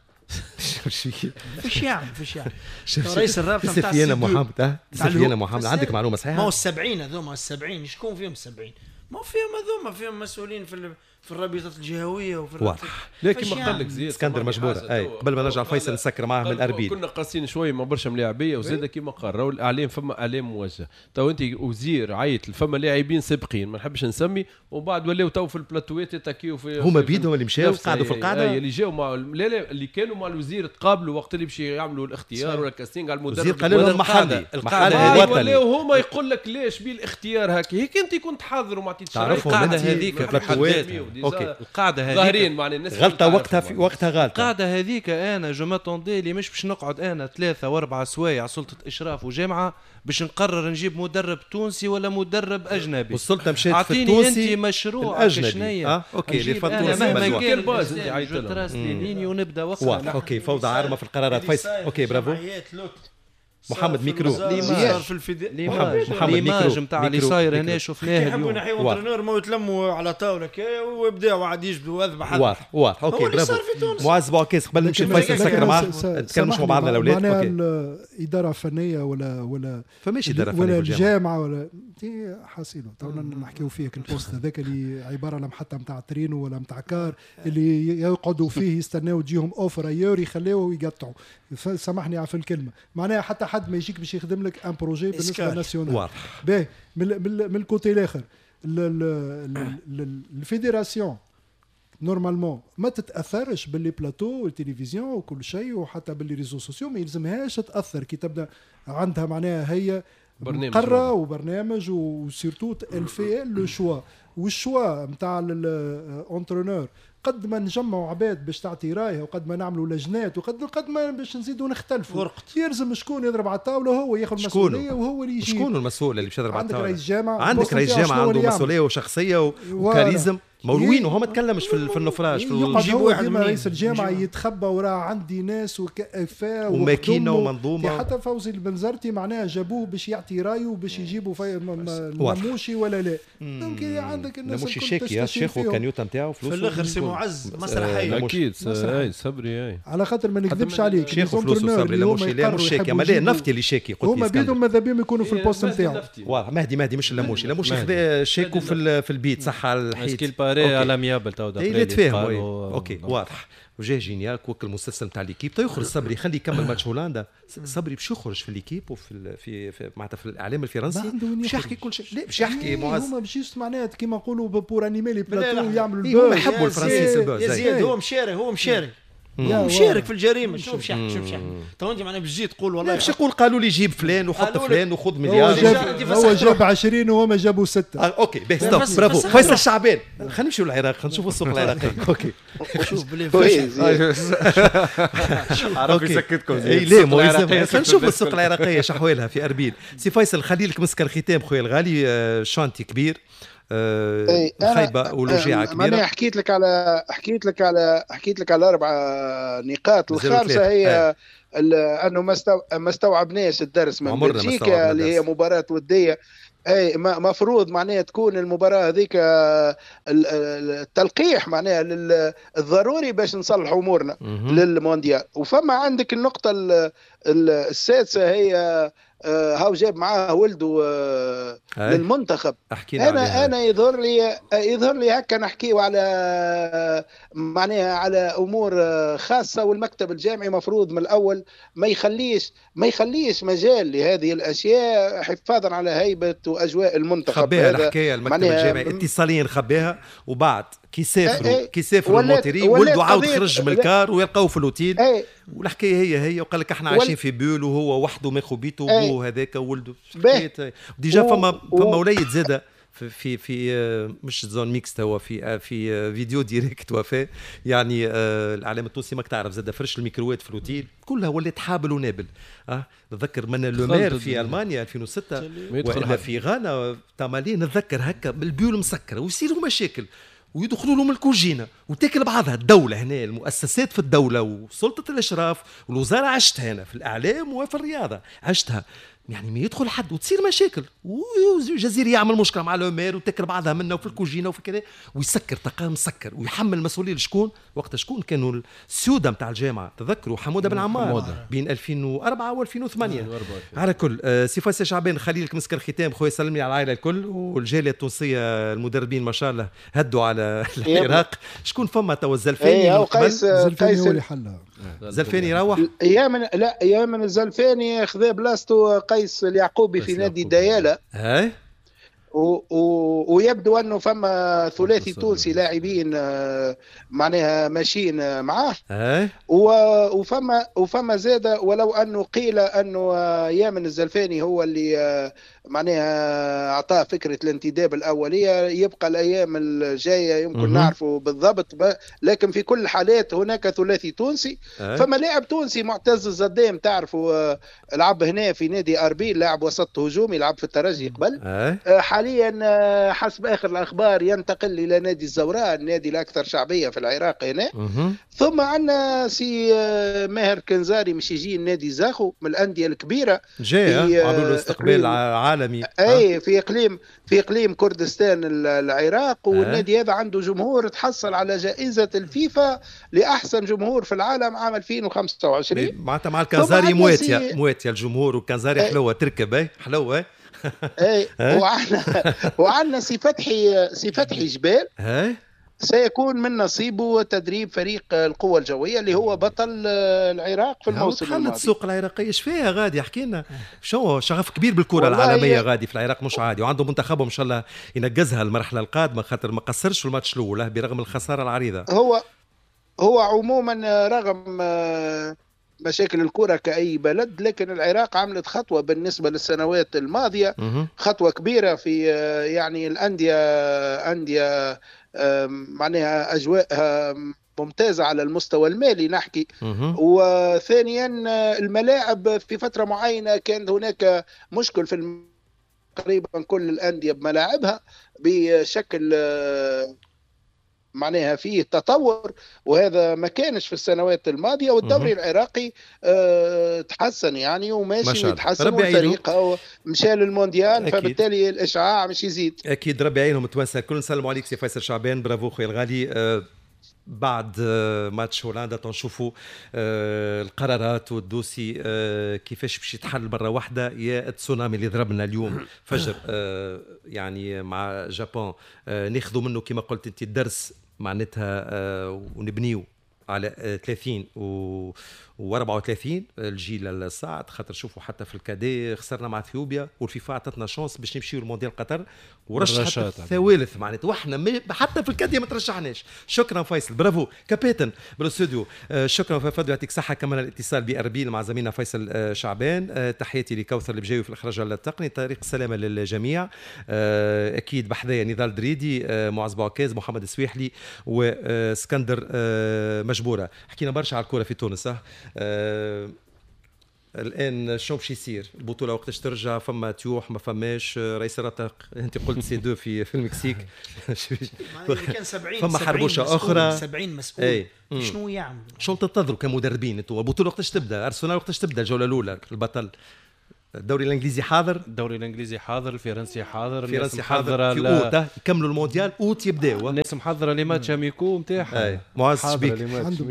ايش يعمل فيش يعمل؟ شوف- رئيس الرابطه تسف نتاع فينا السيدو. محمد اه تسف تعالوا. فينا محمد عندك معلومة ما هو صحيحة؟ السبعين هذوما السبعين شكون فيهم السبعين؟ ما هو فيهم هذوما فيهم مسؤولين في ال- في الرابطه الجهويه وفي الرابطة- واضح. لكن فاش ما يعمل؟ قال لك زياد اسكندر سامحني مجبورة حاجة اي توا. قبل ما نرجع قال- فيصل نسكر معاه من قال الاربيل. كنا قاسين شويه ما برشا ملاعبيه وزاد كيما قال راهو الاعلام فما اعلام موجه. تو انت وزير عيط فما لاعبين سابقين ما نحبش نسمي ومن بعد ولاو تو في البلاتوات يتاكيو في هما في- بيدهم اللي مشاو نفس- قعدوا في أي- القاعدة. أي اللي جاوا مع لا لا اللي كانوا مع الوزير تقابلوا وقت اللي باش يعملوا الاختيار ولا الكاستينغ على المدرب. الوزير قال لهم ولا محلي القاعدة- محلي القاعدة وطني. ولاو هما يقول لك ليش بيه الاختيار هكا هيك انت كنت حاضر وما عطيتش رأي. تعرفهم القاعدة أنت هذيك في في حد البلاتوات. ذاتها. ديجا أوكي. القاعدة هذيك ظاهرين معني الناس غلطة اللي وقتها في تعرفهم. وقتها غلطة. القاعدة هذيك انا جو ماتوندي لي مش باش نقعد انا ثلاثة واربعة سوايع سلطة اشراف وجامعة باش نقرر نجيب مدرب تونسي ولا مدرب اجنبي. والسلطة مشات في اعطيني التونسي انت مشروع الأجنبي. شنية اه اوكي اللي نجيب فات أنا تونسي مهما مزوع. كان كان باز انت عيط جو لهم. تراس لي ليني ونبدا وقتها واضح. اوكي فوضى عارمة في القرارات. فيصل اوكي برافو. جمعيات لوت. محمد صار في ميكرو. الوزارة، ليماج. صار في الفداء ليماج محمد ليماج ميكرو. نتاع اللي ميكرو. صاير ميكرو. هنا شفناه يحبوا اليوم. ينحيوا واضح. انترنور ما يتلموا على طاوله كي ويبداوا عاد يجبدوا اذبح واضح واضح اوكي هو اللي برافو. صار في تونس. معز بوعكيز قبل نمشي لكن- لفيصل لكن- نسكر معاه س- س- نتكلموا مع سامحني، بعضنا الاولاد. معناها اوكي الاداره فنيه ولا ولا فماش اداره فنيه ولا في الجامعة. الجامعه ولا دي حاسينه تونا نحكيو فيك البوست هذاك اللي عباره لا محطه نتاع ترينو ولا نتاع كار اللي يقعدوا فيه يستناو تجيهم اوفر ايور يخليوه يقطعوا. ف- سامحني في الكلمه معناها حتى حد ما يجيك باش يخدم لك ان بروجي بالنسبه إسكال. ناسيونال. واضح. باهي من من من الكوتي الاخر ال- ال- ال- ال- الفيدراسيون نورمالمون ما تتاثرش باللي بلاتو والتلفزيون وكل شيء وحتى باللي ريزو سوسيو ما يلزمهاش تاثر كي تبدا عندها معناها هي برنامج مقرة وبرنامج وسيرتو الفي لو شوا والشوا نتاع الانترونور قد ما نجمعوا عباد باش تعطي رايها وقد ما نعملوا لجنات وقد قد ما باش نزيدوا نختلفوا فرقت. يلزم شكون يضرب على الطاوله هو ياخذ شكونه؟ المسؤوليه وهو اللي يجي. شكون المسؤول اللي باش يضرب على عندك الطاولة؟ رئيس جامعه عندك بوصل رئيس فيها جامعة شنو عنده اللي يعمل. مسؤولية وشخصية و- فوالا. وكاريزم مولوين ي- وهو ما تكلمش في ال- في النفراج في يقعد يجيبوا هو واحد ديما منين؟ رئيس الجامعه يجيبوا. يتخبى وراه عندي ناس وكفاء وماكينة وخدمه. ومنظومة. حتى فوزي البنزرتي معناها جابوه باش يعطي رايه باش يجيبوا في م- م- واضح. نموشي ولا لا. دونك عندك الناس نموشي الكل شاكي تستشير الشيخ فيهم. وكانيوتا نتاعو في فلوسه الاخر سي معز مسرحيه لا، اكيد مسرحي. اي صبري اي على خاطر ما نكذبش من عليك شيخ لي وفلوسه زونترونور صبري اللي لا هما مش لا مش يقرروا شاكي يحبوا اما لا يجيبوا- نفتي اللي شاكي قلت هما لي بيدهم اسكندر. ماذا بهم يكونوا في البوست نتاعو. واضح مهدي مهدي مش اللموشي اللموشي مهدي. خذا شيكو في ال- في البيت صح على الحيط. اسكيل باري أوكي. على ميابل تو اي لا تفاهموا اوكي واضح وجاه جينيال كوك المسلسل نتاع ليكيب تو يخرج صبري خليه يكمل ماتش هولندا. صبري باش يخرج في ليكيب وفي ال- في, في معناتها في الاعلام ما الفرنسي عنده وين باش يحكي يخرج. كل شيء. لا باش يحكي إيه، معز هما باش يست معناها كيما نقولوا بور انيمي لي لا، لا. بلاتو يعملوا إيه، هما البوز. يحبوا يا الفرنسيين زياد- البوز، يا أي. زياد هو مشاري هو مشاري مشارك في الجريمه. شوف شح شوف شح تو انت معناها بتجي تقول والله مش يقول قالوا لي جيب فلان وحط فلان وخذ هو مليار. جاب, هو جاب عشرين وهما جابوا ستة. آه اوكي باهي ستوب برافو فيصل شعبان. خلينا نمشيو للعراق خلينا نشوفوا السوق العراقي. اوكي شوف بلي عرفوا يسكتكم. اي لا مو خلينا نشوف السوق العراقيه شحوالها في اربيل. سي فيصل خلي لك مسك الختام خويا الغالي. آه شانتي كبير آه خيبه ووجيعه كبيره. انا حكيت لك على حكيت لك على حكيت لك على اربع نقاط. الخامسه هي انه ما استوعبناش الدرس من بلجيكا اللي هي مباراه وديه. اي مفروض معناها تكون المباراه هذيك التلقيح معناها الضروري باش نصلح امورنا للمونديال. وفما عندك النقطه السادسه هي هاو جاب معاه ولده للمنتخب. انا انا يظهر لي يظهر لي هكا نحكيو على معناها على امور خاصه، والمكتب الجامعي مفروض من الاول ما يخليش ما يخليش مجال لهذه الاشياء حفاظا على هيبه واجواء المنتخب. خبيها الحكايه المكتب الجامعي اتصاليا خبيها وبعد كي سافروا كي سافروا المونتيري ولدوا عاود خرج من الكار ويلقاو في الاوتيل. والحكايه هي هي وقال لك احنا عايشين في بيول وهو وحده ماخو بيته وابوه هذاك وولده. ديجا فما فما وليد زاده في في في مش زون ميكس هو في في فيديو ديريكت وفاه يعني. الاعلام التونسي ماك تعرف زاده فرش الميكرووات في الاوتيل كلها ولات حابل ونابل. اه نتذكر من لومير في المانيا ألفين وستة ولا في غانا تمالي نتذكر هكا بالبيول مسكره ويصيروا مشاكل ويدخلوا لهم الكوجينه وتاكل بعضها. الدوله هنا المؤسسات في الدوله وسلطه الاشراف والوزاره عشتها هنا في الاعلام وفي الرياضه عشتها يعني ما يدخل حد وتصير مشاكل والجزيرة يعمل مشكله مع العمير وتاكل بعضها منه وفي الكوجينه وفي كذا ويسكر تقام مسكر ويحمل المسؤوليه لشكون وقت شكون كانوا السيوده نتاع الجامعه. تذكروا حموده بن عمار بين ألفين وأربعة وألفين وثمانية. على كل آه سي فيصل شعبان خلي لك مسك الختام خويا سلمي على العائله الكل والجاليه التونسيه المدربين ما شاء الله هدوا على العراق. شكون فما تو الزلفاني من قبل؟ الزلفاني هو اللي حلها. زلفاني يروح ايام لا ايام الزلفاني خذا بلاصته قيس اليعقوبي في نادي ديالى. هاي و... و... ويبدو انه فما ثلاثي تونسي لاعبين معناها ماشيين معاه. و... وفما وفما زاده ولو انه قيل انه يامن الزلفاني هو اللي معناها اعطاه فكره الانتداب الاوليه. يبقى الايام الجايه يمكن م- نعرفه بالضبط ب... لكن في كل الحالات هناك ثلاثي تونسي. أه. فما لاعب تونسي معتز الزدام تعرفوا لعب هنا في نادي اربيل لاعب وسط هجومي لعب في الترجي قبل. أه. حاليا حسب اخر الاخبار ينتقل الى نادي الزوراء النادي الاكثر شعبيه في العراق هنا. م- ثم عندنا سي ماهر كنزاري مش يجي نادي زاخو من الانديه الكبيره جاي عملوا له استقبال عالمي. اي في اقليم في اقليم كردستان العراق. والنادي هذا عنده جمهور تحصل على جائزه الفيفا لاحسن جمهور في العالم عام ألفين وخمسة وعشرين. معناتها مع الكنزاري مواتيه مواتيه الجمهور والكنزاري حلوه تركب اي حلوه. اي وعندنا وعندنا سي فتحي سي فتحي جبال سيكون من نصيبه تدريب فريق القوة الجوية اللي هو بطل العراق في الموسم الماضي. السوق العراقية ايش فيها غادي احكي لنا شو شغف كبير بالكرة العالمية غادي في العراق مش عادي وعنده منتخبه ان شاء الله ينجزها المرحلة القادمة خاطر ما قصرش في الماتش الأول برغم الخسارة العريضة. هو هو عموما رغم مشاكل الكرة كأي بلد لكن العراق عملت خطوة بالنسبة للسنوات الماضية خطوة كبيرة في يعني الأندية أندية معناها أجواءها ممتازة على المستوى المالي نحكي. وثانيا الملاعب في فترة معينة كان هناك مشكل في تقريبا كل الأندية بملاعبها بشكل معناها فيه تطور وهذا ما كانش في السنوات الماضية. والدوري العراقي اه تحسن يعني وماشي ويتحسن والفريق مشى للمونديال فبالتالي الإشعاع مش يزيد. أكيد ربي يعينهم متوسع. كل نسلم عليك سي فيصل شعبان برافو خويا الغالي. اه بعد ماتش هولندا تنشوفوا القرارات والدوسي كيفاش باش يتحل مرة واحدة يا التسونامي اللي ضربنا اليوم فجر يعني مع جابون ناخذوا منه كما قلت انت الدرس معناتها ونبنيو على ثلاثين و وأربعة وثلاثين الجيل الصاعد، خاطر شوفوا حتى في الكادي خسرنا مع اثيوبيا والفيفا عطتنا شانس باش نمشيو لمونديال قطر ورشحت الثوالث معناتها واحنا حتى في الكادي ما ترشحناش. شكرا فيصل، برافو كابتن بالاستوديو. شكرا فضل يعطيك صحه. كمان الاتصال بأربيل مع زميلنا فيصل شعبان. تحياتي لكوثر اللي بجاي في الاخراج التقني. طريق السلامه للجميع. اكيد بحذايا نضال دريدي، معز بوعكاز، محمد السويحلي واسكندر مجبوره. حكينا برشا على الكره في تونس. أه الان شنو باش يصير؟ البطوله وقتاش ترجع؟ فما تيوح ما فماش؟ رئيس الرتق انت قلت سي دو في في المكسيك كان سبعين فما حربوشه اخرى سبعين مسؤول. اي شنو يعمل؟ شنو تنتظروا كمدربين انتم؟ البطوله وقتاش تبدا؟ ارسنال وقتاش تبدا الجوله الاولى؟ البطل الدوري الانجليزي حاضر، الدوري الانجليزي حاضر، الفرنسي حاضر، الفرنسي حاضر في اوت يكملوا المونديال اوت يبداوا الناس محضره لي ماتش اميكو نتاعها. اي معز شبيك عنده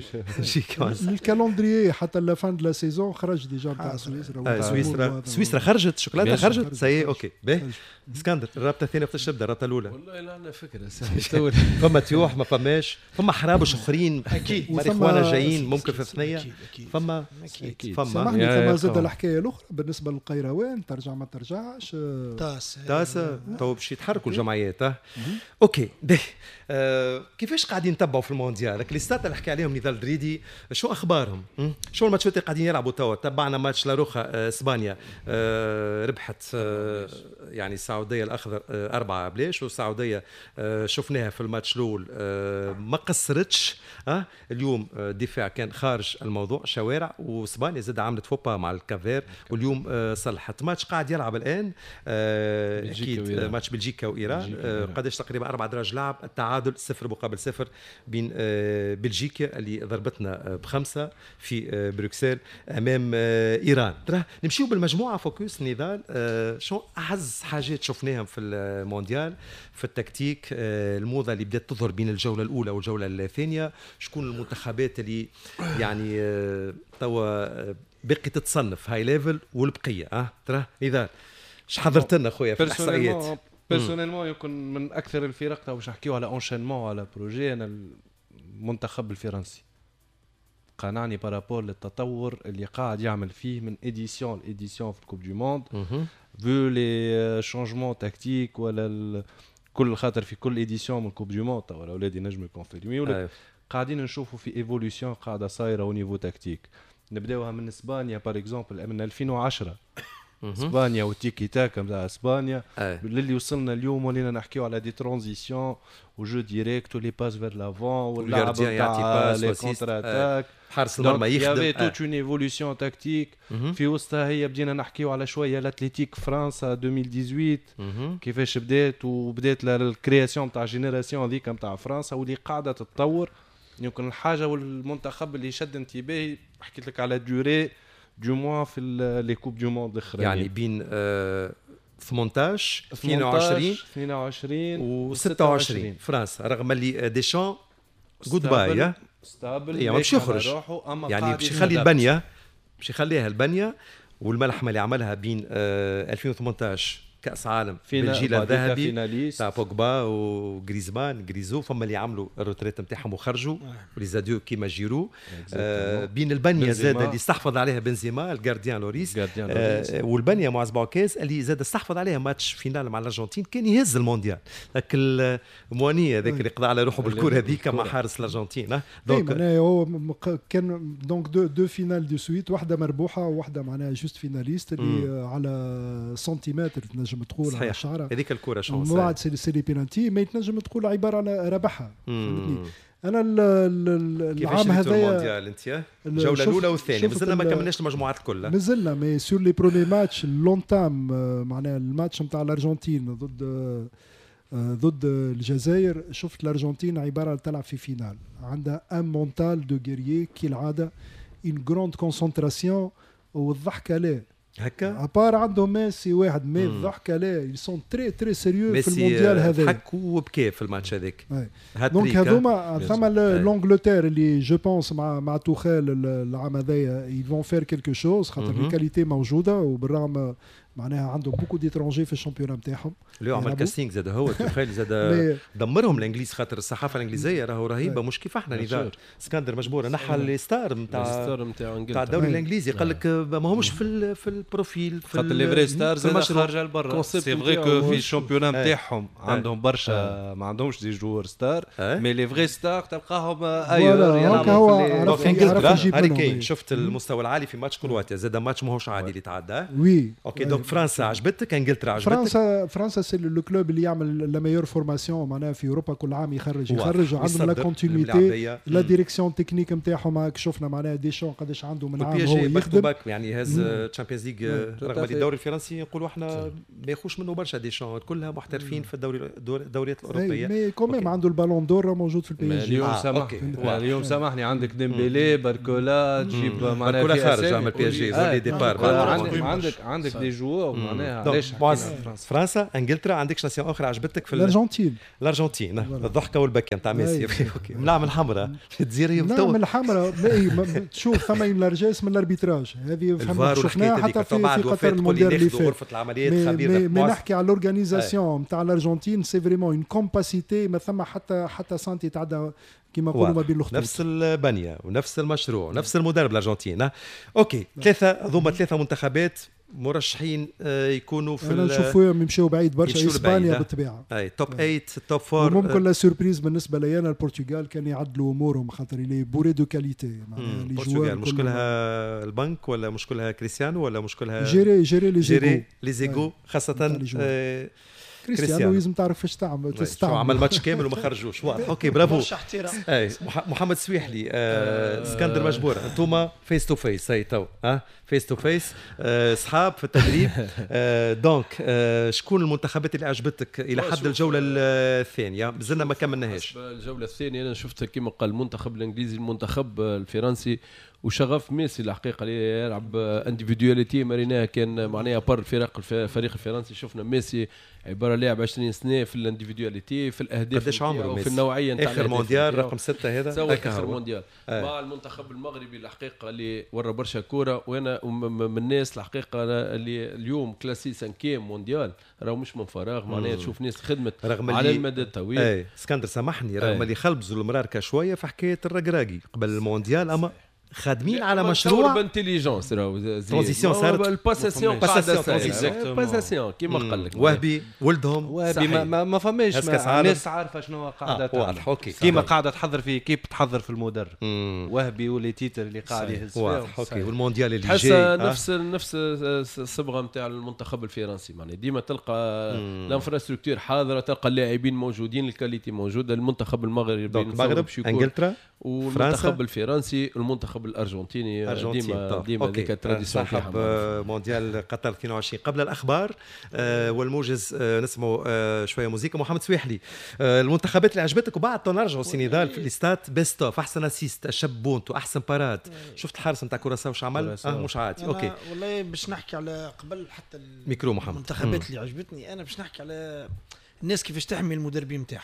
الكالندري حتى لا فان دو لا سيزون خرج ديجا تاع سويسرا. سويسرا سويسرا خرجت شوكولاته خرجت سي اوكي باهي. اسكندر الرابطه الثانيه وقتاش تبدا؟ الرابطه الاولى والله لا عندنا فكره سهل. فما تيوح ما فماش؟ فما حرابش اخرين اكيد ماريخوانا جايين ممكن في الثنيه. فما اكيد فما ثم زاد الحكايه الاخرى بالنسبه للقيروان، ترجع ما ترجعش تاس تاس تو باش يتحركوا الجمعيات. اوكي باهي. آه كيفاش قاعدين نتبعوا في المونديال؟ الكليستات اللي حكى عليهم نضال دريدي شو اخبارهم؟ شو الماتشات اللي قاعدين يلعبوا توا؟ تبعنا ماتش لاروخا آه اسبانيا آه ربحت آه يعني السعوديه الاخضر آه أربعة بلاش، والسعوديه آه شفناها في الماتش الاول آه ما قصرتش. آه اليوم آه الدفاع كان خارج الموضوع شوارع، واسبانيا زاد عملت فوبا مع الكافير، واليوم آه صلحت. ماتش قاعد يلعب الان آه اكيد آه ماتش بلجيكا وايران. آه قداش تقريبا أربعة دراج لعب، التعادل صفر مقابل صفر بين آه بلجيكا اللي ضربتنا آه بخمسه في آه بروكسل امام آه ايران. ترى نمشيو بالمجموعه فوكس نضال. آه شو اعز حاجات شفناهم في المونديال في التكتيك؟ آه الموضه اللي بدات تظهر بين الجوله الاولى والجوله الثانيه، شكون المنتخبات اللي يعني آه توا آه بقي تتصنف هاي ليفل والبقيه؟ اه ترى نضال اش حضرت لنا خويا في الاحصائيات؟ بيرسونيلمون يكون من اكثر الفرق تو باش نحكيو على اونشينمون على بروجي. انا المنتخب الفرنسي قنعني بارابور للتطور اللي قاعد يعمل فيه من اديسيون لاديسيون في الكوب دو موند، فو لي شونجمون تاكتيك ولا كل خاطر في كل اديسيون من الكوب دو موند ولا اولادي نجموا يكونفيرميو قاعدين نشوفوا في ايفولوشن قاعده صايره او نيفو تاكتيك. نبداوها من اسبانيا بار اكزومبل من ألفين وعشرة اسبانيا والتيكي تاكا نتاع اسبانيا للي وصلنا اليوم ولينا نحكيو على دي ترانزيسيون وجو ديريكت ولي باس فير لافون واللعب تاع لي كونتر اتاك حارس المرمى يخدم. يافي توت اون ايفولوشن تاكتيك في وسطها. هي بدينا نحكيو على شويه الاتليتيك فرنسا ألفين وثمانية عشر كيفاش بدات وبدات الكرياسيون تاع جينيراسيون هذيك نتاع فرنسا واللي قاعده تتطور. يمكن الحاجه والمنتخب اللي شد انتباهي حكيت لك على دوري دو موا في لي كوب دو موند الاخرين يعني بين آه ثمانية عشر اثنين وعشرين و ستة وعشرين فرنسا، رغم اللي ديشان جود باي ستابل يعني باش يخرج يعني باش يخلي البنيه باش يخليها البنيه والملحمه اللي عملها بين آه ألفين وثمانية عشر كاس عالم بالجيل الذهبي تاع بوجبا وغريزمان غريزو، فما اللي عملوا الروتريت نتاعهم وخرجوا ولي زادو كيما جيرو. آه بين البنيه زاد اللي استحفظ عليها بنزيما الجارديان لوريس، آه والبنيه معز بوعكاز اللي زاد استحفظ عليها ماتش فينال مع الارجنتين كان يهز المونديال. لكن الموانيه هذاك اللي قضى على روحه بالكره هذيك مع حارس الارجنتين. دونك هو كان دونك دو دو فينال دو سويت، واحده مربوحه وواحده معناها جوست فيناليست اللي على سنتيمتر تنجم تقول على شعرها هذيك الكره شانس. ومن بعد سي لي بينالتي ما تنجم تقول عباره على ربحها. انا العام هذايا انت الجوله الاولى والثانيه مازلنا ما كملناش المجموعات كلها مازلنا مي سور لي برومي ماتش لونتام معناها الماتش نتاع الارجنتين ضد ضد الجزائر. شفت الارجنتين عباره تلعب في فينال عندها ان مونتال دو غيريي كي العاده ان غروند كونسنتراسيون والضحكه لا هكا ابار عندهم ميسي واحد مي الضحكه لا يسون تري تري سيريو في المونديال هذا حكوا وبكى في الماتش هذاك. دونك هذوما ثم لونجلتير اللي جو بونس مع مع توخيل العام هذايا يفون فير كيلكو شوز خاطر الكاليتي موجوده وبالرغم معناها عندهم بوكو ديترونجي في الشامبيون نتاعهم. اللي عمل كاستينغ زاد هو تخيل زاد دمرهم الانجليز خاطر الصحافه الانجليزيه راهو رهيبه مش كيف احنا نظام اسكندر مجبور نحى الستار نتاع الستار نتاع نتاع الدوري الانجليزي قال لك ما همش في في البروفيل خاطر لي فري ستارز خارجه لبرا سي فري كو في الشامبيون نتاعهم عندهم برشا ما عندهمش دي جوار ستار مي لي فري ستار تلقاهم ايور يلعبوا في انجلترا. هاري كين شفت المستوى العالي في ماتش كرواتيا زاد ماتش ماهوش عادي اللي تعدى. وي اوكي دونك فرنسا عجبتك انجلترا عجبتك؟ فرنسا فرنسا سي لو كلوب اللي يعمل لا ميور فورماسيون معناها في اوروبا كل عام يخرج يخرج وعندهم لا كونتينيتي لا ديريكسيون تكنيك نتاعهم شفنا معناها ديشون قداش عنده من عام هو يخدم يعني هز تشامبيونز ليغ رغم الدوري الفرنسي يقولوا احنا ما ياخوش منه برشا ديشون كلها محترفين في الدوري الدوريات الاوروبيه مي كوميم عنده البالون دور موجود في البي اس جي. اليوم سامحني اليوم سامحني عندك ديمبيلي باركولا تجيب معناها باركولا خارج عمل بي اس جي زولي ديبار عندك عندك دي جوار معناها علاش فرنسا انجلترا عندكش ناسيون اخرى عجبتك في الارجنتين الارجنتين الضحكه والبكاء نتاع ميسي اوكي منعم الحمراء تزيري نعم الحمراء تشوف ثم لارجيس من الاربيتراج هذه فهمنا شفناها حتى في في قطر المونديال اللي فات غرفه العمليات خبير مي نحكي على الاورغانيزاسيون نتاع الارجنتين سي فريمون اون كومباسيتي ما ثم حتى حتى سانتي تعدى كما نقولوا ما بين الخطوط نفس البنيه ونفس المشروع ونفس المدرب الارجنتين. اوكي ثلاثه هذوما ثلاثه منتخبات مرشحين يكونوا في انا نشوفوهم يمشيو بعيد برشا. اسبانيا بالطبيعه اي توب ثمانية توب أربعة ممكن لا سوربريز بالنسبه لي انا البرتغال كان يعدلوا امورهم خاطر لي بوري دو كاليتي معناها لي جوار مشكلها البنك ولا مشكلها كريستيانو ولا مشكلها جيري جيري لي جيري لي زيغو خاصه كريستيانو لازم تعرف ايش تعمل تستعمل عمل ماتش كامل وما خرجوش واضح. اوكي برافو اي محمد سويحلي آه اسكندر مجبور انتوما فيس تو فيس اي تو ها فيس تو فيس اصحاب في التدريب آه دونك آه شكون المنتخبات اللي عجبتك الى حد الجوله الثانيه مازلنا ما كملناهاش الجوله الثانيه انا شفت كما قال المنتخب الانجليزي المنتخب الفرنسي وشغف ميسي الحقيقه اللي يلعب انديفيدواليتي ماريناها كان معناها بر الفريق الفريق الفرنسي شفنا ميسي عباره لاعب عشرين سنه في الانديفيدواليتي في الاهداف قداش عمره في النوعيه نتاع اخر مونديال رقم ستة هذا سوى اخر مونديال آه. مع المنتخب المغربي الحقيقه اللي ورا برشا كوره وانا من الناس الحقيقه اللي اليوم كلاسي سانكيم مونديال راهو مش من فراغ معناها تشوف ناس خدمت على المدى الطويل. اي اسكندر سامحني رغم اللي خلبزوا المراركه شويه في حكايه الرقراقي قبل المونديال اما خادمين على مشروع بانتيليجونس راهو ترانزيسيون صارت الباساسيون باساسيون باساسيون كيما قال لك وهبي ولدهم وهبي ما, ما فماش الناس عارفه شنو قاعده آه واضح اوكي كيما قاعده تحضر في كيب تحضر في المدرب وهبي ولي تيتر اللي قاعد يهز واضح اوكي والمونديال اللي جاي تحس نفس نفس الصبغه نتاع المنتخب الفرنسي معناها ديما تلقى الانفراستركتور حاضره تلقى اللاعبين موجودين الكاليتي موجوده المنتخب المغربي المغرب انجلترا والمنتخب الفرنسي المنتخب الارجنتيني ديما ديما ديك التراديسيون صاحب مونديال قطر اثنين وعشرين. قبل الاخبار آه والموجز آه نسمعوا آه شويه موسيقى. محمد سويحلي آه المنتخبات اللي عجبتك وبعد نرجعوا السنغال في الاستاد بيست اوف احسن اسيست الشاب بونتو احسن باراد شفت الحارس نتاع كوراساو واش عمل اه مش عادي. اوكي والله باش نحكي على قبل حتى ميكرو محمد المنتخبات اللي عجبتني انا باش نحكي على الناس كيفاش تحمي المدربين نتاعها.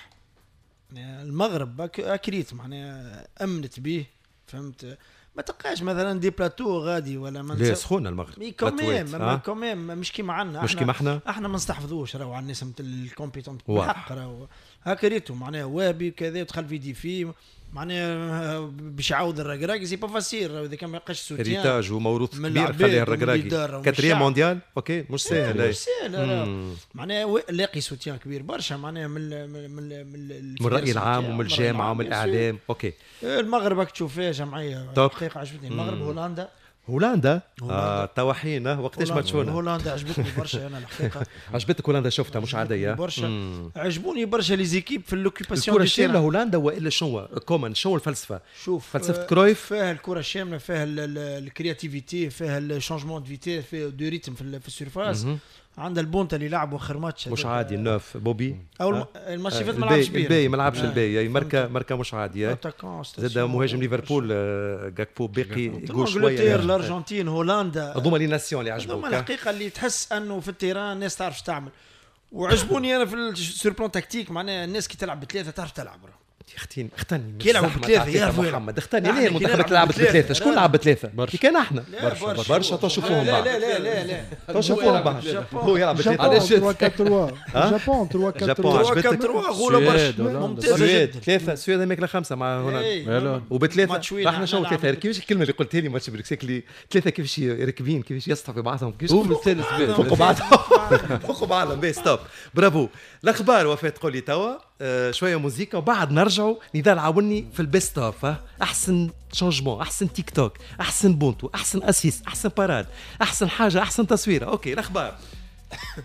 المغرب اكريت معناها امنت به فهمت ما تلقاش مثلا دي بلاتو غادي ولا ما ليه سخونه المغرب مي كوميم ما كوميم مش كيما عندنا مش كيما احنا احنا ما نستحفظوش راهو على الناس نتاع الكومبيتونت بالحق راهو هكا ريتو معناها وابي كذا ودخل في دي في معناها باش يعاود الرقراقي سي با فاسيل راهو اذا كان ما يلقاش سوتيان ريتاج وموروث كبير خليه الرقراقي كاتريام مونديال اوكي مش سهل مش سهل معناها لاقي سوتيان كبير برشا معناها من من من من الراي العام ومن الجامعه ومن الاعلام. اوكي المغرب راك تشوف فيها جمعيه حقيقه عجبتني المغرب هولندا هولندا اه توحينا وقتاش ما تشوفنا هولندا عجبتني برشا انا الحقيقه عجبتك هولندا شفتها مش عاديه برشا عجبوني برشا لي زيكيب في اللوكيباسيون الكره الشامله هولندا والا شنو كومان شنو الفلسفه شوف فلسفه كرويف فيها الكره الشامله فيها الكرياتيفيتي فيها الشانجمون دو فيتي فيها دو ريتم في السيرفاس عندها البونتا اللي لعبوا اخر ماتش مش عادي النوف بوبي او الماتش اللي فات ما لعبش بيه الباقي ما لعبش الباقي ماركه ماركه مش عاديه زاد مهاجم ليفربول جاكبو باقي يقول شويه الارجنتين هولندا هذوما لي ناسيون اللي عجبوك هذوما الحقيقه اللي تحس انه في التيران الناس تعرف تعمل وعجبوني انا في السور بلان تكتيك معناها الناس كي تلعب بثلاثه تعرف تلعب اختيني اختني كي يلعبوا بثلاثة يعرفوا محمد اختني نحن ليه كي المنتخب نلعبوا لعب بثلاثة. بثلاثة شكون لا. لعب بثلاثة برشا. كي كان احنا برشا برشا برشا تو شوفوهم لا بعض لا لا لا لا تو شوفوهم بعض هو يلعب بثلاثة جابون علاش؟ ثلاثة أربعة ثلاثة جابون ثلاثة جابون أربعة عجبتك؟ ثلاثة ثلاثة غولة السويد برشا هولندا. ممتازة السويد جدا ثلاثة السويد ماكلة خمسة مع هولندا إيه. وبثلاثة ماتش وين احنا شو نلعب ثلاثة بثلاثة. كيفاش الكلمة اللي قلتها لي ماتش بريكسيك اللي ثلاثة كيفاش راكبين كيفاش يسطحوا في بعضهم كيفاش هو من الثالث فوقوا بيت بعضهم فوقوا بعضهم بي ستوب برافو الاخبار وفاة قولي توا آه شويه موزيكا وبعد نرجعوا نضال عاوني في البيست اوف احسن شانجمون احسن تيك توك احسن بونتو احسن اسيس احسن باراد احسن حاجه احسن تصويره اوكي الاخبار